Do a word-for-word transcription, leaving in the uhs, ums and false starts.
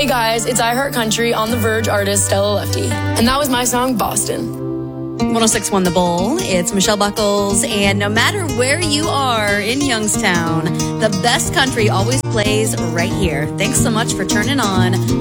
Hey guys, it's iHeart Country on the Verge artist Stella Lefty. And that was my song, Boston. one oh six point one The Bull. It's Michelle Buckles. And no matter where you are in Youngstown, the best country always plays right here. Thanks so much for turning on